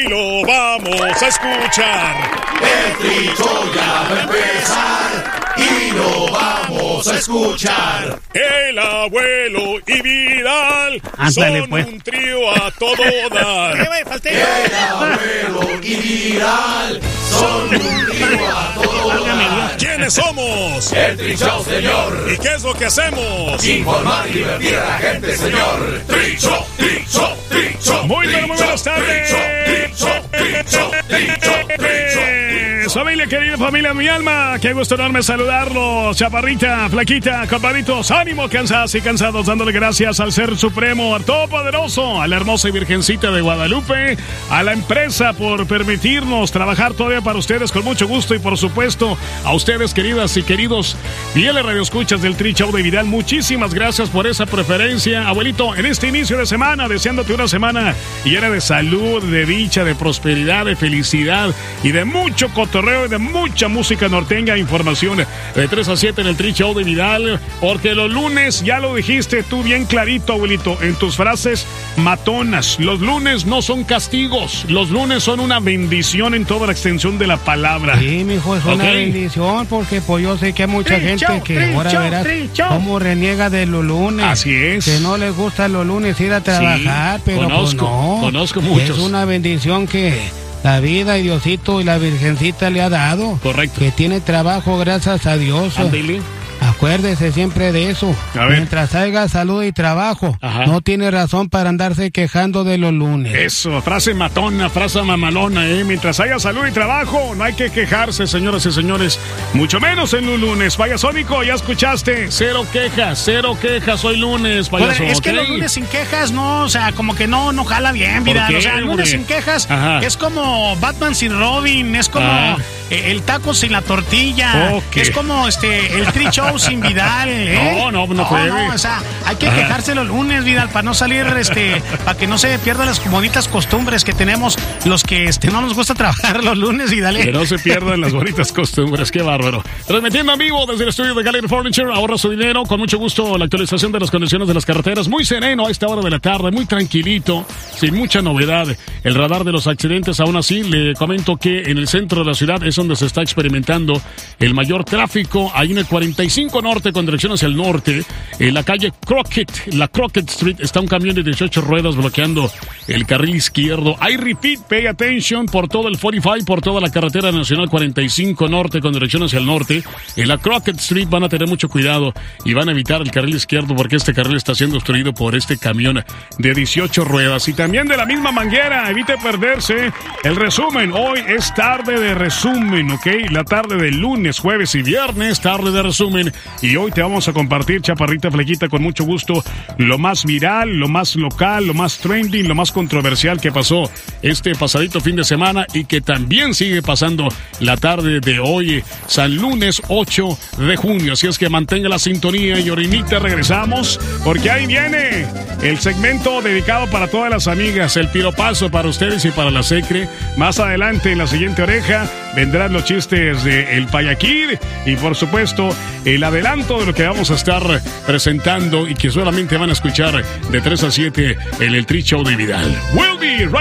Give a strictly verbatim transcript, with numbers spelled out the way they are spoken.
y lo vamos a escuchar. El Tri Show ya va a empezar y lo vamos a escuchar. El abuelo y Vidal Ándale, son pues. un trío a todo dar. El abuelo y Vidal son un trío a todo dar. ¿Quiénes somos? El Tri Show, señor. ¿Y qué es lo que hacemos? Informar y divertir a la gente, señor. Tri Show, Tri Show, Tri Show. Muy pero muy buenas tardes. Familia querida, familia mi alma, qué gusto enorme saludarlos. Chaparrita, flaquita, compadritos, ánimo, cansados y cansados, dándole gracias al Ser Supremo, al Todopoderoso, a la hermosa y Virgencita de Guadalupe, a la empresa por permitirnos trabajar todavía para ustedes con mucho gusto y por supuesto a ustedes queridas y queridos fieles radioescuchas del Tri Show de Vidal. Muchísimas gracias por esa preferencia, abuelito, en este inicio de semana, deseándote una semana llena de salud, de dicha, de prosperidad, de felicidad y de mucho cotorreo y de mucha música norteña. Información de tres a siete en el Tri Show de Vidal, porque los lunes, ya lo dijiste tú bien clarito, abuelito, en tus frases matonas, los lunes no son castigos, los lunes son una bendición en toda la extensión de la palabra. Sí, mijo, es una Okay. bendición, porque pues yo sé que hay mucha Tri gente Show, que Tri ahora Show, verás Tri Show. cómo reniega de los lunes. Así es. Que no les gusta los lunes ir a trabajar, Sí, pero conozco, pues no. conozco muchos. Es una bendición que la vida y Diosito y la Virgencita le ha dado. Correcto. Que tiene trabajo, gracias a Dios. Ándele. Acuérdese siempre de eso. A ver. Mientras haya salud y trabajo, Ajá. no tiene razón para andarse quejando de los lunes. Eso, frase matona, frase mamalona, ¿eh? Mientras haya salud y trabajo, no hay que quejarse, señoras y señores. Mucho menos en un lunes. Payasónico, ya escuchaste. Cero quejas, cero quejas hoy lunes, payaso. Bueno, es que ¿ok? los lunes sin quejas, no, o sea, como que no, no jala bien, ¿Por Vidal. qué, O sea, el lunes hombre? sin quejas Ajá. es como Batman sin Robin, es como Ah. eh, el taco sin la tortilla, Ok. es como este el Tri Show sin Vidal, ¿eh? No, no, no puede. no, o sea, hay que Ajá. quejarse los lunes, Vidal, para no salir, este, para que no se pierdan las bonitas costumbres que tenemos los que este no nos gusta trabajar los lunes, Vidal. Que no se pierdan las bonitas costumbres, qué bárbaro. Transmitiendo en vivo desde el estudio de Gallery Furniture, ahorra su dinero, con mucho gusto la actualización de las condiciones de las carreteras, muy sereno a esta hora de la tarde, muy tranquilito, sin mucha novedad. El radar de los accidentes, aún así, le comento que en el centro de la ciudad es donde se está experimentando el mayor tráfico, ahí en el cuarenta y cinco Norte, con dirección hacia el norte, en la calle Crockett, la Crockett Street, está un camión de dieciocho ruedas bloqueando el carril izquierdo. Hay repeat, pay attention, por todo el cuarenta y cinco, por toda la carretera nacional cuarenta y cinco Norte, con dirección hacia el norte. En la Crockett Street van a tener mucho cuidado y van a evitar el carril izquierdo, porque este carril está siendo obstruido por este camión de dieciocho ruedas. Y también de la misma manguera, evite perderse el resumen. Hoy es tarde de resumen, ¿ok? La tarde de lunes, jueves y viernes, tarde de resumen. Y hoy te vamos a compartir, chaparrita flequita, con mucho gusto, lo más viral, lo más local, lo más trending, lo más controversial que pasó este pasadito fin de semana y que también sigue pasando la tarde de hoy, San Lunes ocho de junio. Así es que mantenga la sintonía y orinita, regresamos, porque ahí viene el segmento dedicado para todas las amigas, el piropazo para ustedes y para la secre. Más adelante, en la siguiente oreja, vendrán los chistes de El Payaquir y, por supuesto, el adelanto de lo que vamos a estar presentando y que solamente van a escuchar de tres a siete en el Tri Show de Vidal. We'll be right